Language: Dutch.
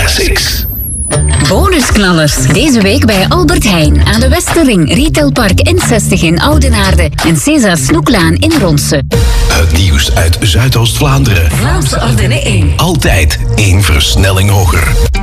Classics. Bonusknallers. Deze week bij Albert Heijn aan de Westerring, Retailpark N60 in Oudenaarde en César Snoeklaan in Ronse. Het nieuws uit Zuidoost-Vlaanderen. Vlaamse Ardennen 1. Altijd 1 versnelling hoger.